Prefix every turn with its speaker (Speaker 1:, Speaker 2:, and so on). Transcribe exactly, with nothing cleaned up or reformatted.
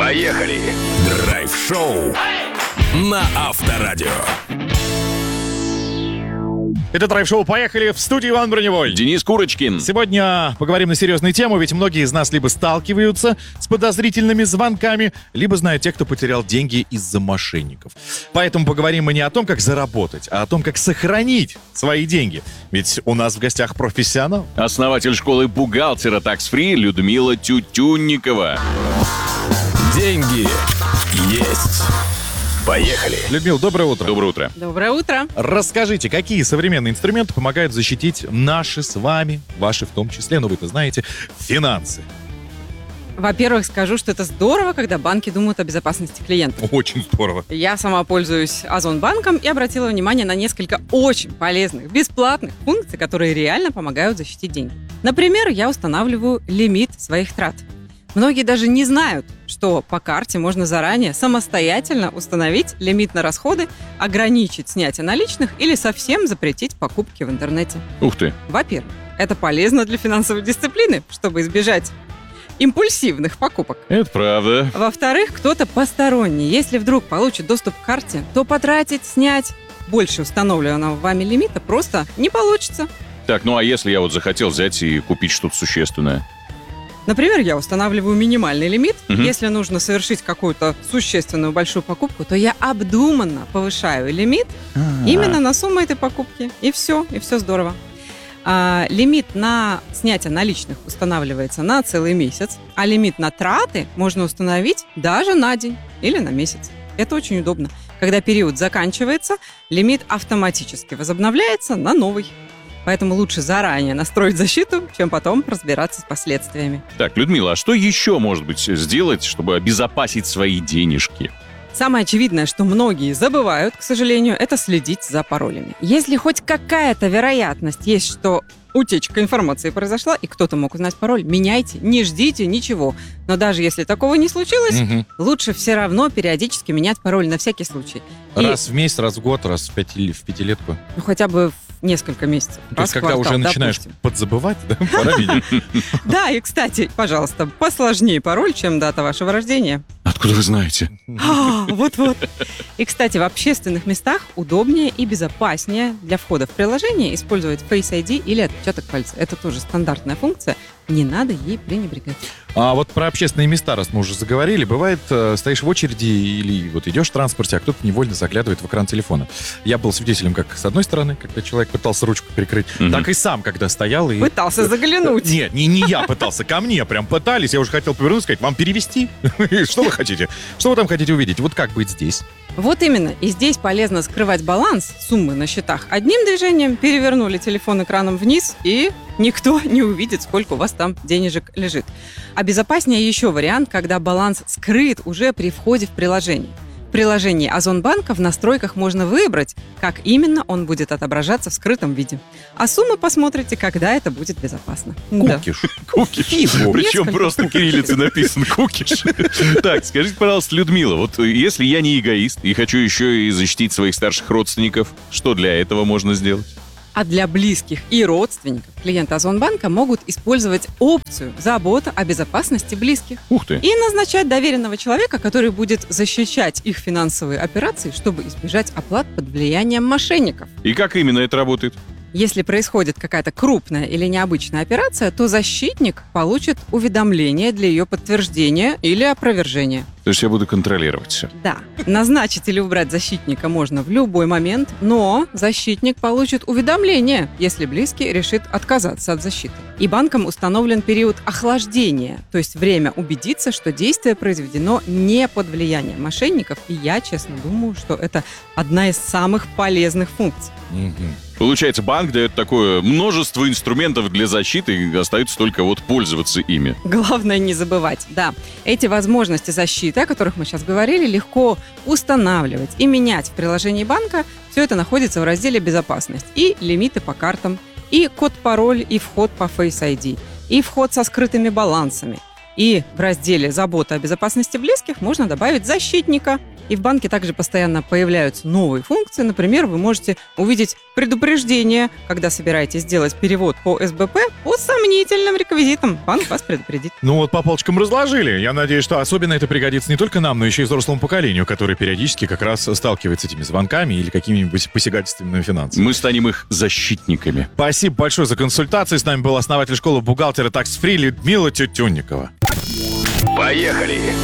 Speaker 1: Поехали!
Speaker 2: Драйв-шоу на Авторадио.
Speaker 3: Это драйв-шоу «Поехали!» В студии Иван Броневой.
Speaker 1: Денис Курочкин.
Speaker 3: Сегодня поговорим на серьезную тему, ведь многие из нас либо сталкиваются с подозрительными звонками, либо знают тех, кто потерял деньги из-за мошенников. Поэтому поговорим мы не о том, как заработать, а о том, как сохранить свои деньги. Ведь у нас в гостях профессионал.
Speaker 1: Основатель школы бухгалтера Tax Free Людмила Тютюнникова.
Speaker 2: Деньги есть. Поехали.
Speaker 3: Людмила, доброе утро.
Speaker 1: Доброе утро.
Speaker 4: Доброе утро.
Speaker 3: Расскажите, какие современные инструменты помогают защитить наши с вами, ваши в том числе, но вы-то знаете, финансы?
Speaker 4: Во-первых, скажу, что это здорово, когда банки думают о безопасности клиентов.
Speaker 3: Очень здорово.
Speaker 4: Я сама пользуюсь Озон-банком и обратила внимание на несколько очень полезных, бесплатных функций, которые реально помогают защитить деньги. Например, я устанавливаю лимит своих трат. Многие даже не знают, что по карте можно заранее самостоятельно установить лимит на расходы, ограничить снятие наличных или совсем запретить покупки в интернете.
Speaker 1: Ух ты.
Speaker 4: Во-первых, это полезно для финансовой дисциплины, чтобы избежать импульсивных покупок.
Speaker 1: Это правда.
Speaker 4: Во-вторых, кто-то посторонний, если вдруг получит доступ к карте, то потратить, снять больше установленного вами лимита просто не получится.
Speaker 1: Так, ну а если я вот захотел взять и купить что-то существенное?
Speaker 4: Например, я устанавливаю минимальный лимит.
Speaker 1: Угу.
Speaker 4: Если нужно совершить какую-то существенную большую покупку, то я обдуманно повышаю лимит А-а-а. именно на сумму этой покупки. И все, и все здорово. А, лимит на снятие наличных устанавливается на целый месяц, а лимит на траты можно установить даже на день или на месяц. Это очень удобно. Когда период заканчивается, лимит автоматически возобновляется на новый. Поэтому лучше заранее настроить защиту, чем потом разбираться с последствиями.
Speaker 1: Так, Людмила, а что еще, может быть, сделать, чтобы обезопасить свои денежки?
Speaker 4: Самое очевидное, что многие забывают, к сожалению, это следить за паролями. Если хоть какая-то вероятность есть, что утечка информации произошла, и кто-то мог узнать пароль, меняйте, не ждите ничего. Но даже если такого не случилось, угу. лучше все равно периодически менять пароль на всякий случай.
Speaker 3: Раз и... в месяц, раз в год, раз в, пяти... в пятилетку.
Speaker 4: Ну, хотя бы в несколько месяцев.
Speaker 3: То есть, когда уже начинаешь подзабывать, да, пора менять.
Speaker 4: Да, и, кстати, пожалуйста, посложнее пароль, чем дата вашего рождения.
Speaker 1: Откуда вы знаете?
Speaker 4: А, вот-вот. И, кстати, в общественных местах удобнее и безопаснее для входа в приложение использовать Face ай ди или отпечаток пальца. Это тоже стандартная функция. Не надо ей пренебрегать.
Speaker 3: А вот про общественные места, раз мы уже заговорили, бывает, э, стоишь в очереди или вот идешь в транспорте, а кто-то невольно заглядывает в экран телефона. Я был свидетелем как с одной стороны, когда человек пытался ручку перекрыть, mm-hmm. так и сам, когда стоял и...
Speaker 4: Пытался заглянуть.
Speaker 3: Нет, не, не я пытался, ко мне прям пытались. Я уже хотел повернуться и сказать, вам перевести? Что вы хотите? Что вы там хотите увидеть? Вот как быть здесь?
Speaker 4: Вот именно. И здесь полезно скрывать баланс суммы на счетах. Одним движением перевернули телефон экраном вниз, и никто не увидит, сколько у вас там денежек лежит. А безопаснее еще вариант, когда баланс скрыт уже при входе в приложение. В приложении Озон-банка в настройках можно выбрать, как именно он будет отображаться в скрытом виде. А суммы посмотрите, когда это будет безопасно.
Speaker 3: Кукиш.
Speaker 1: Кукиш. Причем просто кириллицей написан кукиш. Так, скажите, пожалуйста, Людмила, вот если я не эгоист и хочу еще и защитить своих старших родственников, что для этого можно сделать?
Speaker 4: А для близких и родственников клиенты Озон-банка могут использовать опцию «Забота о безопасности близких».
Speaker 1: Ух ты!
Speaker 4: И назначать доверенного человека, который будет защищать их финансовые операции, чтобы избежать оплат под влиянием мошенников.
Speaker 1: И как именно это работает?
Speaker 4: Если происходит какая-то крупная или необычная операция, то защитник получит уведомление для ее подтверждения или опровержения.
Speaker 1: То есть я буду контролировать все.
Speaker 4: Да. Назначить или убрать защитника можно в любой момент, но защитник получит уведомление, если близкий решит отказаться от защиты. И банком установлен период охлаждения, то есть время убедиться, что действие произведено не под влиянием мошенников. И я, честно, думаю, что это одна из самых полезных функций.
Speaker 1: Получается, банк дает такое множество инструментов для защиты, и остается только вот пользоваться ими.
Speaker 4: Главное не забывать, да. Эти возможности защиты, о которых мы сейчас говорили, легко устанавливать и менять в приложении банка. Все это находится в разделе «Безопасность». И лимиты по картам, и код-пароль, и вход по Face ай ди, и вход со скрытыми балансами. И в разделе «Забота о безопасности близких» можно добавить защитника. И в банке также постоянно появляются новые функции. Например, вы можете увидеть предупреждение, когда собираетесь сделать перевод по эс бэ пэ по сомнительным реквизитам. Банк вас предупредит.
Speaker 3: Ну вот по полочкам разложили. Я надеюсь, что особенно это пригодится не только нам, но еще и взрослому поколению, которое периодически как раз сталкивается с этими звонками или какими-нибудь посягательствами на финансы.
Speaker 1: Мы станем их защитниками.
Speaker 3: Спасибо большое за консультации. С нами был основатель школы бухгалтера Tax Free Людмила Тютюнникова.
Speaker 2: Поехали!